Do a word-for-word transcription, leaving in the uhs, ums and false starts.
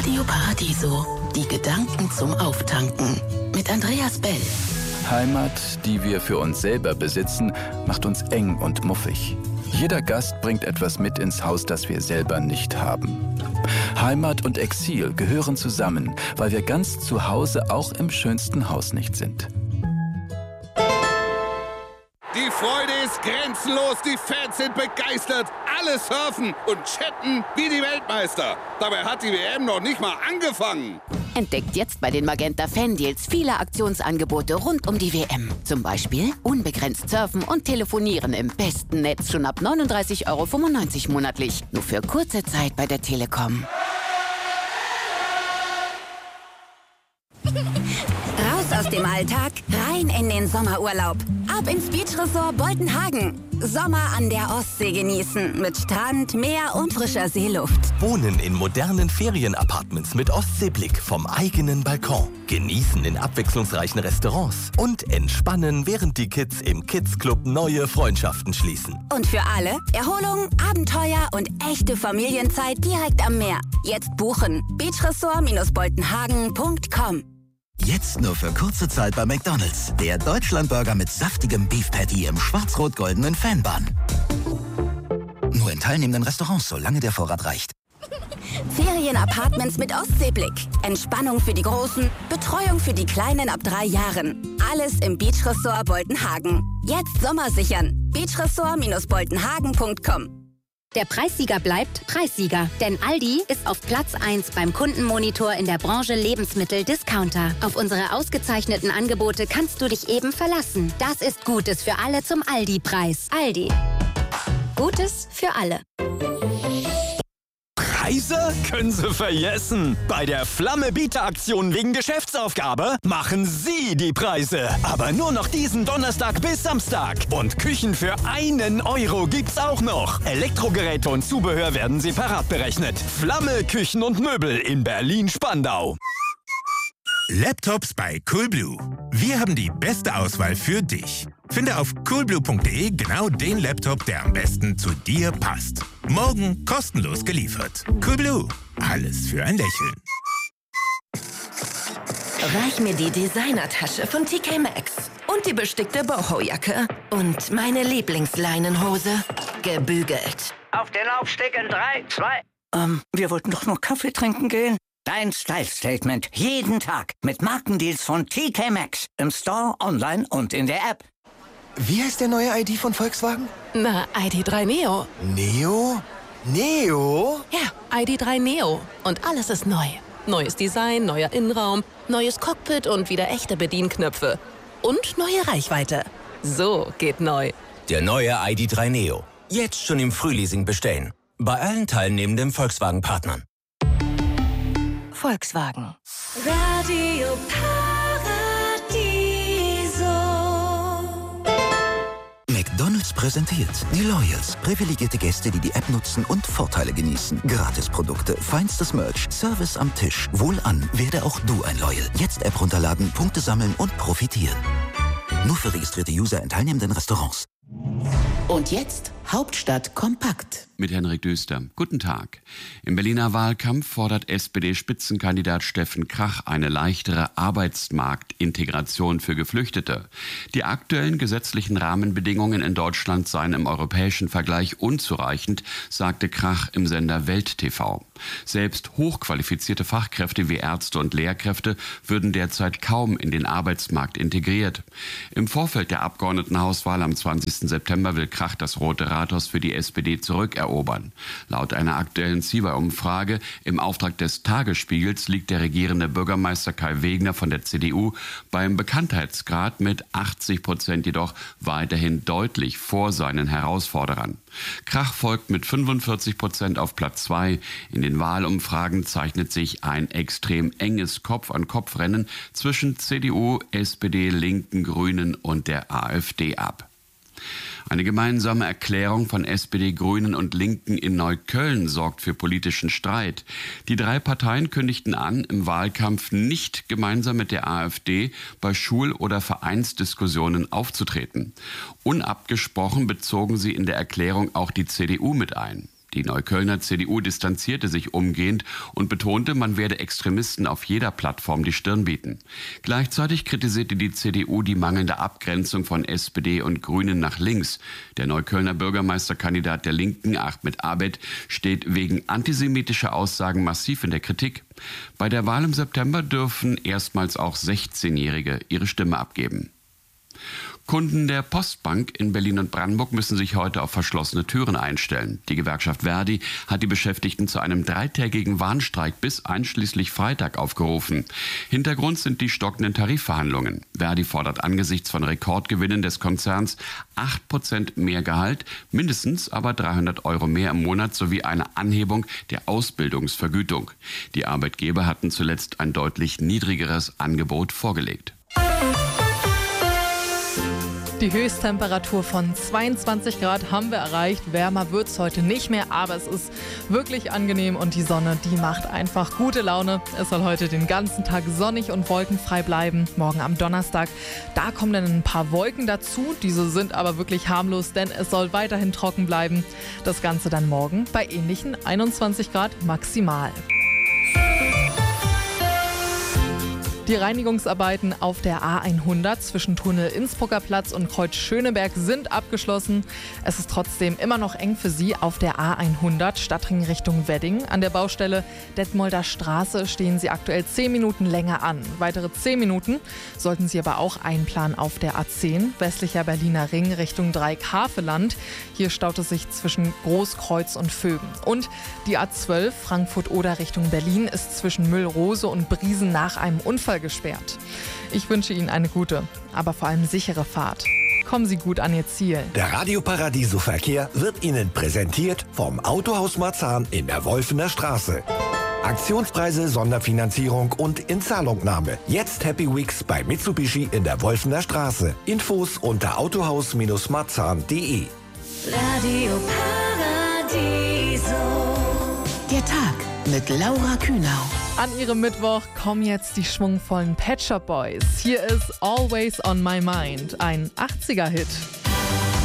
Radio Paradiso, die Gedanken zum Auftanken mit Andreas Bell. Heimat, die wir für uns selber besitzen, macht uns eng und muffig. Jeder Gast bringt etwas mit ins Haus, das wir selber nicht haben. Heimat und Exil gehören zusammen, weil wir ganz zu Hause auch im schönsten Haus nicht sind. Die Freude ist grenzenlos, die Fans sind begeistert, alle surfen und chatten wie die Weltmeister. Dabei hat die W M noch nicht mal angefangen. Entdeckt jetzt bei den Magenta Fan-Deals viele Aktionsangebote rund um die W M. Zum Beispiel unbegrenzt surfen und telefonieren im besten Netz schon ab neununddreißig Euro fünfundneunzig monatlich. Nur für kurze Zeit bei der Telekom. Raus aus dem Alltag, rein in den Sommerurlaub. Ab ins Beachresort Boltenhagen. Sommer an der Ostsee genießen. Mit Strand, Meer und frischer Seeluft. Wohnen in modernen Ferienapartments mit Ostseeblick vom eigenen Balkon. Genießen in abwechslungsreichen Restaurants. Und entspannen, während die Kids im Kids Club neue Freundschaften schließen. Und für alle Erholung, Abenteuer und echte Familienzeit direkt am Meer. Jetzt buchen. beachresort boltenhagen punkt com. Jetzt nur für kurze Zeit bei McDonald's. Der Deutschlandburger mit saftigem Beef Patty im schwarz-rot-goldenen Fanbun. Nur in teilnehmenden Restaurants, solange der Vorrat reicht. Ferienapartments mit Ostseeblick. Entspannung für die Großen, Betreuung für die Kleinen ab drei Jahren. Alles im Beachresort Boltenhagen. Jetzt Sommer sichern. beachresort boltenhagen punkt com. Der Preissieger bleibt Preissieger, denn Aldi ist auf Platz eins beim Kundenmonitor in der Branche Lebensmittel-Discounter. Auf unsere ausgezeichneten Angebote kannst du dich eben verlassen. Das ist Gutes für alle zum Aldi-Preis. Aldi. Gutes für alle. Preise können Sie vergessen. Bei der Flamme-Bieter-Aktion wegen Geschäftsaufgabe machen Sie die Preise. Aber nur noch diesen Donnerstag bis Samstag. Und Küchen für einen Euro gibt's auch noch. Elektrogeräte und Zubehör werden separat berechnet. Flamme, Küchen und Möbel in Berlin-Spandau. Laptops bei Coolblue. Wir haben die beste Auswahl für dich. Finde auf coolblue punkt de genau den Laptop, der am besten zu dir passt. Morgen kostenlos geliefert. Coolblue. Alles für ein Lächeln. Reich mir die Designertasche von T K Maxx und die bestickte Boho-Jacke und meine Lieblingsleinenhose. Gebügelt. Auf den Laufsteg in drei, zwei... Ähm, wir wollten doch nur Kaffee trinken gehen. Dein Style-Statement jeden Tag mit Markendeals von T K Maxx. Im Store, online und in der App. Wie heißt der neue I D von Volkswagen? Na, I D drei Neo. Neo? Neo? Ja, I D drei Neo. Und alles ist neu. Neues Design, neuer Innenraum, neues Cockpit und wieder echte Bedienknöpfe. Und neue Reichweite. So geht neu. Der neue I D drei Neo. Jetzt schon im Frühleasing bestellen. Bei allen teilnehmenden Volkswagen-Partnern. Volkswagen. Radio Paradiso. McDonald's präsentiert die Loyals. Privilegierte Gäste, die die App nutzen und Vorteile genießen. Gratisprodukte, feinstes Merch, Service am Tisch. Wohlan, werde auch du ein Loyal. Jetzt App runterladen, Punkte sammeln und profitieren. Nur für registrierte User in teilnehmenden Restaurants. Und jetzt Hauptstadt kompakt. Mit Henrik Düster. Guten Tag. Im Berliner Wahlkampf fordert S P D-Spitzenkandidat Steffen Krach eine leichtere Arbeitsmarktintegration für Geflüchtete. Die aktuellen gesetzlichen Rahmenbedingungen in Deutschland seien im europäischen Vergleich unzureichend, sagte Krach im Sender Welt T V. Selbst hochqualifizierte Fachkräfte wie Ärzte und Lehrkräfte würden derzeit kaum in den Arbeitsmarkt integriert. Im Vorfeld der Abgeordnetenhauswahl am zwanzigsten September will Krach das Rote Rathaus für die S P D zurückerobern. Laut einer aktuellen CIVA-Umfrage im Auftrag des Tagesspiegels liegt der regierende Bürgermeister Kai Wegner von der C D U beim Bekanntheitsgrad mit achtzig Prozent jedoch weiterhin deutlich vor seinen Herausforderern. Krach folgt mit fünfundvierzig Prozent auf Platz zwei. In den Wahlumfragen zeichnet sich ein extrem enges Kopf-an-Kopf-Rennen zwischen C D U, S P D, Linken, Grünen und der AfD ab. Eine gemeinsame Erklärung von S P D, Grünen und Linken in Neukölln sorgt für politischen Streit. Die drei Parteien kündigten an, im Wahlkampf nicht gemeinsam mit der AfD bei Schul- oder Vereinsdiskussionen aufzutreten. Unabgesprochen bezogen sie in der Erklärung auch die C D U mit ein. Die Neuköllner C D U distanzierte sich umgehend und betonte, man werde Extremisten auf jeder Plattform die Stirn bieten. Gleichzeitig kritisierte die C D U die mangelnde Abgrenzung von S P D und Grünen nach links. Der Neuköllner Bürgermeisterkandidat der Linken, Ahmed Abed, steht wegen antisemitischer Aussagen massiv in der Kritik. Bei der Wahl im September dürfen erstmals auch sechzehnjährige ihre Stimme abgeben. Kunden der Postbank in Berlin und Brandenburg müssen sich heute auf verschlossene Türen einstellen. Die Gewerkschaft Verdi hat die Beschäftigten zu einem dreitägigen Warnstreik bis einschließlich Freitag aufgerufen. Hintergrund sind die stockenden Tarifverhandlungen. Verdi fordert angesichts von Rekordgewinnen des Konzerns acht Prozent mehr Gehalt, mindestens aber dreihundert Euro mehr im Monat sowie eine Anhebung der Ausbildungsvergütung. Die Arbeitgeber hatten zuletzt ein deutlich niedrigeres Angebot vorgelegt. Die Höchsttemperatur von zweiundzwanzig Grad haben wir erreicht. Wärmer wird es heute nicht mehr, aber es ist wirklich angenehm und die Sonne, die macht einfach gute Laune. Es soll heute den ganzen Tag sonnig und wolkenfrei bleiben. Morgen am Donnerstag, da kommen dann ein paar Wolken dazu. Diese sind aber wirklich harmlos, denn es soll weiterhin trocken bleiben. Das Ganze dann morgen bei ähnlichen einundzwanzig Grad maximal. Die Reinigungsarbeiten auf der A hundert zwischen Tunnel Innsbrucker Platz und Kreuz Schöneberg sind abgeschlossen. Es ist trotzdem immer noch eng für Sie auf der A hundert Stadtring Richtung Wedding. An der Baustelle Detmolder Straße stehen Sie aktuell zehn Minuten länger an. Weitere zehn Minuten sollten Sie aber auch einplanen auf der A zehn westlicher Berliner Ring Richtung Dreieck-Haveland. Hier staut es sich zwischen Großkreuz und Vögen. Und die A zwölf Frankfurt-Oder Richtung Berlin ist zwischen Müllrose und Briesen nach einem Unfall gesperrt. Ich wünsche Ihnen eine gute, aber vor allem sichere Fahrt. Kommen Sie gut an Ihr Ziel. Der Radio Paradiso Verkehr wird Ihnen präsentiert vom Autohaus Marzahn in der Wolfener Straße. Aktionspreise, Sonderfinanzierung und Inzahlungnahme. Jetzt Happy Weeks bei Mitsubishi in der Wolfener Straße. Infos unter autohaus Marzahn punkt de. Radio Paradiso. Der Tag mit Laura Kühnau. An ihrem Mittwoch kommen jetzt die schwungvollen Pet Shop Boys. Hier ist Always on My Mind, ein achtziger Hit.